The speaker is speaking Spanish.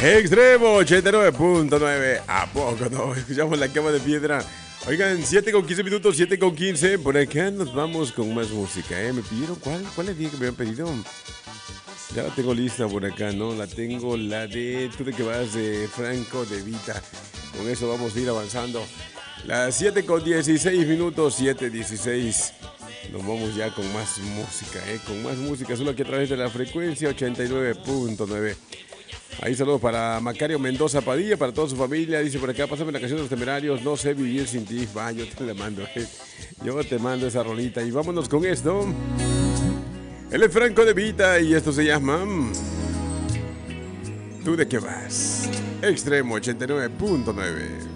Extremo 89.9. ¿A poco no? Escuchamos la cama de piedra. Oigan, 7 con 15 minutos, 7 con 15. Por acá nos vamos con más música, ¿eh? Me pidieron, ¿cuál les dije que me habían pedido? Ya la tengo lista por acá, ¿no? La tengo, la de Tú de que vas, de Franco de Vita. Con eso vamos a ir avanzando. Las 7 con 16 minutos, 7:16. Nos vamos ya con más música, con más música, solo aquí a través de la frecuencia 89.9. Ahí saludos para Macario Mendoza Padilla, para toda su familia. Dice por acá, pásame la canción de los Temerarios, no sé vivir sin ti. Va, yo te la mando, yo te mando esa rolita. Y vámonos con esto. Él es Franco de Vita y esto se llama ¿Tú de qué vas? Extremo 89.9.